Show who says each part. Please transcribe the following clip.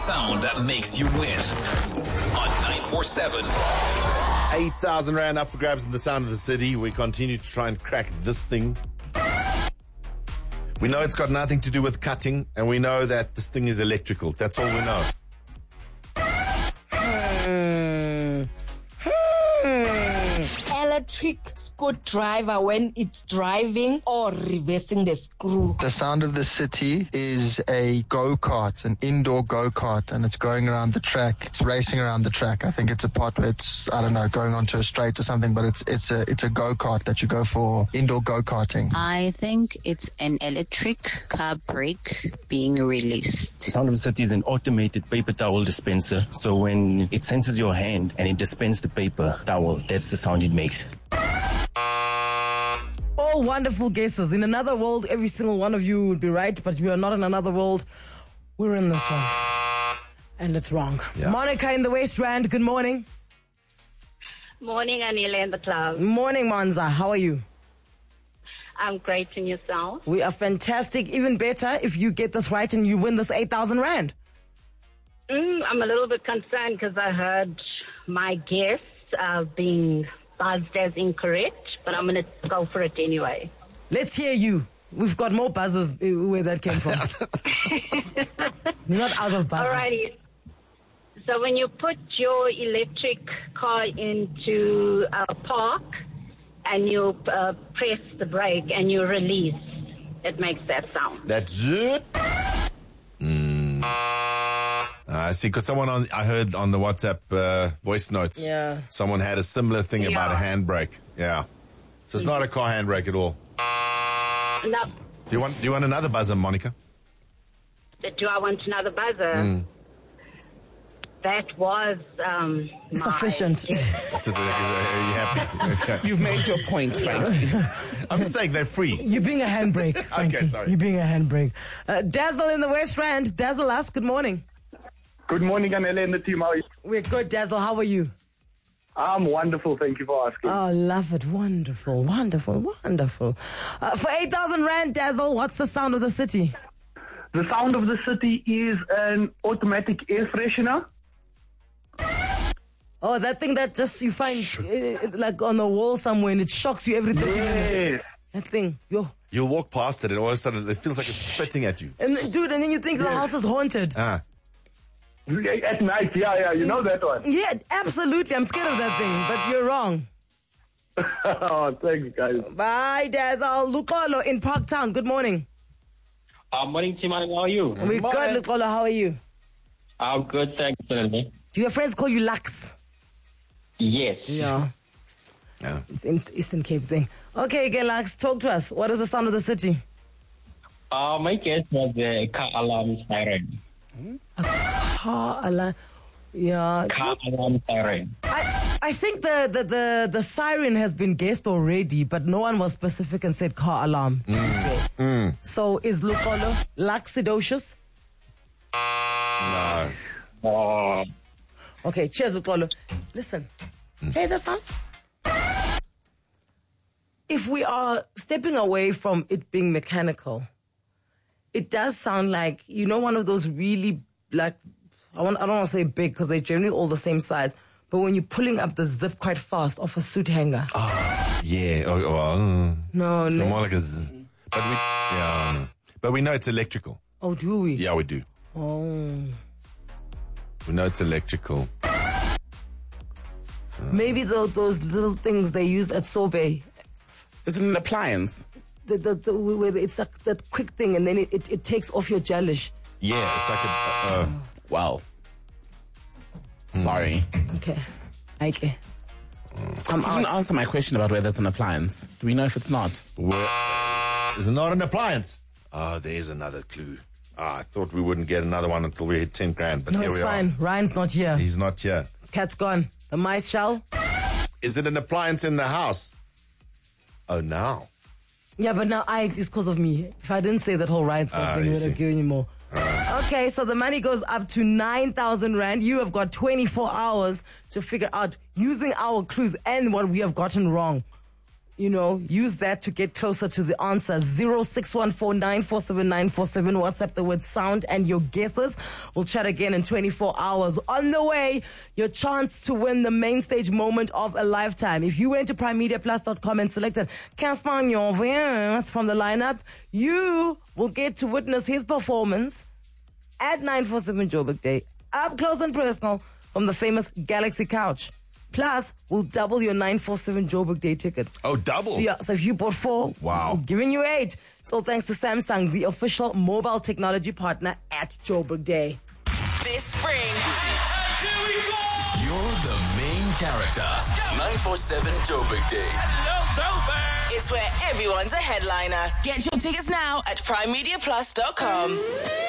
Speaker 1: Sound that makes you win on 947.
Speaker 2: 8,000 Rand up for grabs in the sound of the city. We continue to try and crack this thing. We know it's got nothing to do with cutting, and we know that this thing is electrical. That's all we know.
Speaker 3: Electric screwdriver when it's driving or reversing the screw.
Speaker 4: The sound of the city is a go-kart, an indoor go-kart, and it's going around the track. It's racing around the track. I think it's a part where it's, I don't know, going onto a straight or something, but it's a go-kart that you go for indoor go-karting.
Speaker 5: I think it's an electric car brake being released.
Speaker 6: The sound of the city is an automated paper towel dispenser. So when it senses your hand and it dispenses the paper towel, that's the sound it makes.
Speaker 7: All wonderful guesses. In another world, every single one of you would be right, but we are not in another world. We're in this one. And it's wrong. Yeah. Monica in the West Rand, good morning.
Speaker 8: Morning, Anila and the club.
Speaker 7: Morning, Monza. How are you?
Speaker 8: I'm great, and yourself?
Speaker 7: We are fantastic. Even better if you get this right and you win this 8,000 Rand.
Speaker 8: I'm a little bit concerned because I heard my guess being buzzed as incorrect, but I'm going to go for it anyway.
Speaker 7: Let's hear you. We've got more buzzers where that came from. You're not out of buzzers.
Speaker 8: Alrighty. So when you put your electric car into a park and you press the brake and you release, it makes that sound.
Speaker 2: That's it? I see, because I heard on the WhatsApp voice notes, someone had a similar thing about a handbrake. Yeah. So it's not a car handbrake at all.
Speaker 8: No.
Speaker 2: Do you want another buzzer, Monica?
Speaker 8: Do I want another buzzer? That was
Speaker 7: sufficient.
Speaker 9: You've made your point, Frankie.
Speaker 2: I'm just saying they're free.
Speaker 7: You're being a handbrake.
Speaker 2: Okay, sorry.
Speaker 7: You're being a handbrake. Dazzle in the West Rand. Dazzle, ask. Good morning.
Speaker 10: Good morning, Anela and the team. How are you?
Speaker 7: We're good, Dazzle. How are you?
Speaker 10: I'm wonderful. Thank you for asking.
Speaker 7: Oh, love it. Wonderful, wonderful, wonderful. For 8,000 Rand, Dazzle, what's the sound of the city?
Speaker 10: The sound of the city is an automatic air freshener.
Speaker 7: Oh, that thing that just you find like on the wall somewhere and it shocks you every 30 minutes. That thing, yo.
Speaker 2: You'll walk past it and all of a sudden it feels like it's spitting at you.
Speaker 7: And then you think the house is haunted.
Speaker 10: At night, you know that one.
Speaker 7: Yeah, absolutely. I'm scared of that thing, but you're wrong.
Speaker 10: Oh, thanks, guys.
Speaker 7: Bye, Dazzle. Lukolo in Parktown. Good morning.
Speaker 11: Morning, team. How are you?
Speaker 7: We're good, Lukolo. How are you?
Speaker 11: I'm good, thanks.
Speaker 7: Do your friends call you Lux?
Speaker 11: Yes.
Speaker 7: Yeah. It's Eastern Cape thing. Okay, Lux, talk to us. What is the sound of the city?
Speaker 11: My guess was a car alarm siren.
Speaker 7: A car alarm? Yeah.
Speaker 11: Car alarm siren.
Speaker 7: I think the siren has been guessed already, but no one was specific and said car alarm. So is Lukolo Luxidocious?
Speaker 2: No.
Speaker 7: Okay, cheers, Lukolo. Listen. Hey, that's fine. If we are stepping away from it being mechanical, it does sound like, one of those really, like, I don't want to say big because they're generally all the same size, but when you're pulling up the zip quite fast off a suit hanger.
Speaker 2: Oh, yeah.
Speaker 7: No.
Speaker 2: So more like a but we know it's electrical.
Speaker 7: Oh, do we?
Speaker 2: Yeah, we do.
Speaker 7: Oh.
Speaker 2: We know it's electrical.
Speaker 7: Maybe those little things they use at Sorbet.
Speaker 9: Is it an appliance?
Speaker 7: Where it's like that quick thing and then it takes off your gelish.
Speaker 2: Yeah, it's like a...
Speaker 9: Wow. Sorry.
Speaker 7: Okay.
Speaker 9: You didn't answer my question about whether it's an appliance. Do we know if it's not?
Speaker 2: Is it not an appliance? Oh, there's another clue. I thought we wouldn't get another one until we hit 10 grand, but
Speaker 7: no,
Speaker 2: here we
Speaker 7: it's fine.
Speaker 2: are.
Speaker 7: Ryan's not here.
Speaker 2: He's not here.
Speaker 7: Cat's gone. The mice shall.
Speaker 2: Is it an appliance in the house? Oh, now.
Speaker 7: Yeah, but now it's because of me. If I didn't say that whole Ryan's gone thing, we would have given you more. Okay, so the money goes up to 9,000 Rand. You have got 24 hours to figure out, using our clues and what we have gotten wrong, use that to get closer to the answer. 0614-947-947. WhatsApp the word sound and your guesses. We'll chat again in 24 hours. On the way, your chance to win the main stage moment of a lifetime. If you went to primemediaplus.com and selected Casper Nyovest from the lineup, you will get to witness his performance at 947 Joburg Day, up close and personal from the famous Galaxy Couch. Plus, we'll double your 947 Joburg Day tickets.
Speaker 2: Oh, double?
Speaker 7: So if you bought 4,
Speaker 2: wow,
Speaker 7: we're giving you 8. So thanks to Samsung, the official mobile technology partner at Joburg Day.
Speaker 12: This spring,
Speaker 1: you're the main character. 947 Joburg Day.
Speaker 12: Hello, Joburg. It's where everyone's a headliner. Get your tickets now at primemediaplus.com.